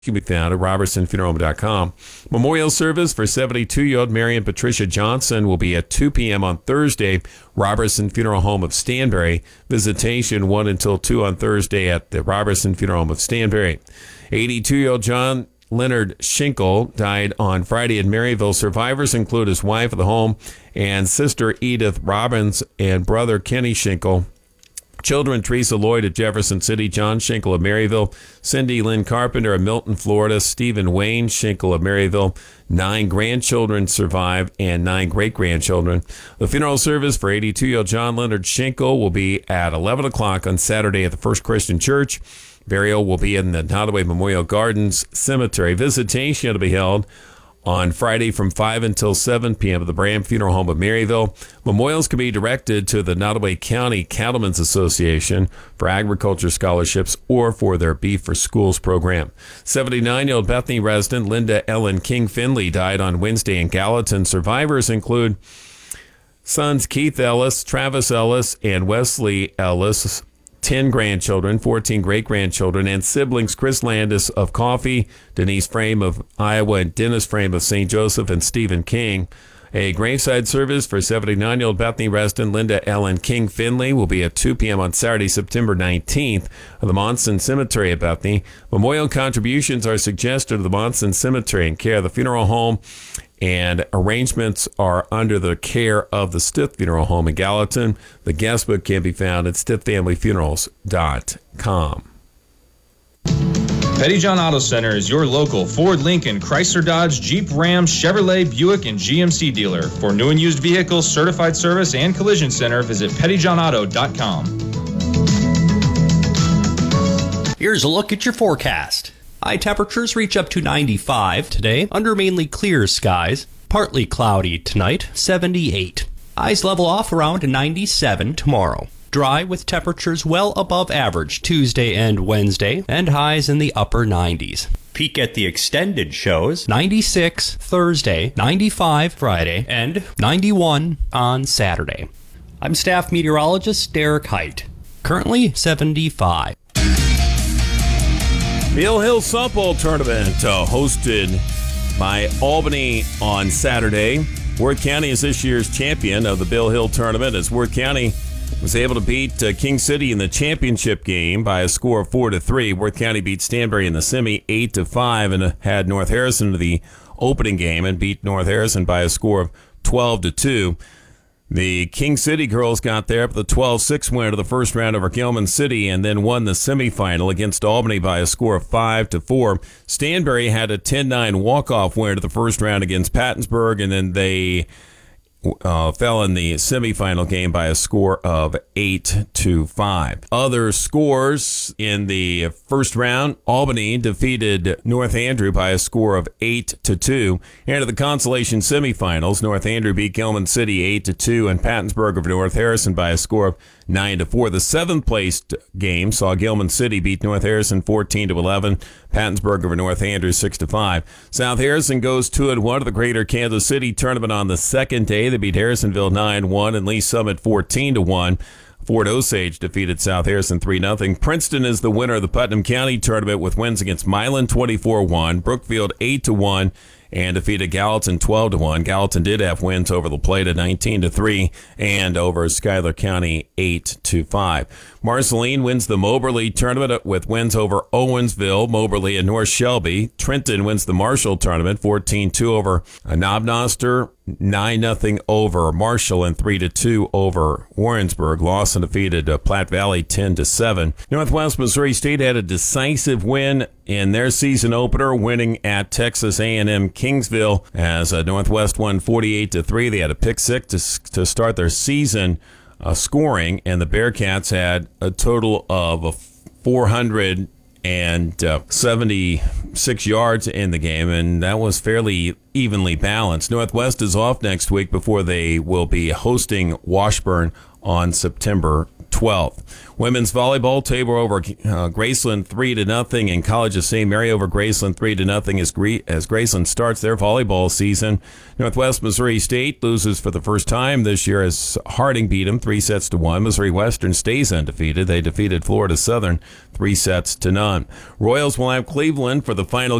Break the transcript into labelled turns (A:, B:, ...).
A: can be found at robertsonfuneralhome.com. Memorial service for 72-year-old Marion Patricia Johnson will be at 2 p.m. on Thursday, Robertson Funeral Home of Stanbury. Visitation 1 until 2 on Thursday at the Robertson Funeral Home of Stanbury. 82-year-old John Leonard Schinkel died on Friday in Maryville. Survivors include his wife of the home and sister Edith Robbins and brother Kenny Schinkel. Children, Teresa Lloyd of Jefferson City, John Schinkel of Maryville, Cindy Lynn Carpenter of Milton, Florida, Stephen Wayne Schinkel of Maryville. 9 grandchildren survive and 9 great-grandchildren. The funeral service for 82-year-old John Leonard Schinkel will be at 11 o'clock on Saturday at the First Christian Church. Burial will be in the Nottoway Memorial Gardens Cemetery. Visitation to be held on Friday from 5 until 7 p.m. at the Bram Funeral Home of Maryville. Memorials can be directed to the Nottoway County Cattlemen's Association for agriculture scholarships or for their Beef for Schools program. 79-year-old Bethany resident Linda Ellen King Finley died on Wednesday in Gallatin. Survivors include sons Keith Ellis, Travis Ellis, and Wesley Ellis, 10 grandchildren, 14 great-grandchildren, and siblings Chris Landis of Coffee, Denise Frame of Iowa, and Dennis Frame of St. Joseph, and Stephen King. A graveside service for 79-year-old Bethany resident Linda Ellen King Finley will be at 2 p.m. on Saturday, September 19th at the Monson Cemetery at Bethany. Memorial contributions are suggested to the Monson Cemetery in care of the funeral home, and arrangements are under the care of the Stith Funeral Home in Gallatin. The guest book can be found at stithfamilyfunerals.com.
B: Pettyjohn Auto Center is your local Ford, Lincoln, Chrysler, Dodge, Jeep, Ram, Chevrolet, Buick, and GMC dealer. For new and used vehicles, certified service, and collision center, visit pettyjohnauto.com.
C: Here's a look at your forecast. High temperatures reach up to 95 today, under mainly clear skies. Partly cloudy tonight, 78. Highs level off around 97 tomorrow. Dry with temperatures well above average Tuesday and Wednesday, and highs in the upper 90s. Peak at the extended shows, 96 Thursday, 95 Friday, and 91 on Saturday. I'm staff meteorologist Derek Height. Currently 75.
A: Bill Hill Softball Tournament hosted by Albany on Saturday. Worth County is this year's champion of the Bill Hill Tournament, as Worth County was able to beat King City in the championship game by a score of 4-3. Worth County beat Stanbury in the semi 8-5 and had North Harrison to the opening game and beat North Harrison by a score of 12-2. The King City girls got there with a 12-6 win to the first round over Gilman City and then won the semifinal against Albany by a score of 5-4. Stanbury had a 10-9 walk-off win to the first round against Pattonsburg, and then they fell in the semifinal game by a score of 8-5. Other scores in the first round: Albany defeated North Andrew by a score of 8-2. And at the consolation semifinals, North Andrew beat Gilman City 8-2 and Pattonsburg of North Harrison by a score of 9-4. The seventh placed game saw Gilman City beat North Harrison 14-11, Pattonsburg over North Andrew 6-5. South Harrison goes 2-1 to the Greater Kansas City Tournament on the second day. They beat Harrisonville 9-1 and Lee Summit 14-1. Fort Osage defeated South Harrison 3-0. Princeton is the winner of the Putnam County Tournament with wins against Milan 24-1, Brookfield 8-1, and defeated Gallatin 12-1. Gallatin did have wins over La Plata 19-3 and over Schuyler County 8-5. Marceline wins the Moberly Tournament with wins over Owensville, Moberly, and North Shelby. Trenton wins the Marshall Tournament 14-2 over Knobnoster, 9-0 over Marshall, and 3-2 over Warrensburg. Lawson defeated Platte Valley 10-7. Northwest Missouri State had a decisive win in their season opener, winning at Texas A&M Kingsville as Northwest won 48-3. They had a pick six to start their season scoring, and the Bearcats had a total of 476 yards in the game, and that was fairly evenly balanced. Northwest is off next week before they will be hosting Washburn on September 12th. 12th. Women's volleyball, Tabor over Graceland 3-0, and College of St. Mary over Graceland 3-0 as Graceland starts their volleyball season. Northwest Missouri State loses for the first time this year as Harding beat them 3-1. Missouri Western stays undefeated. They defeated Florida Southern 3-0. Royals will have Cleveland for the final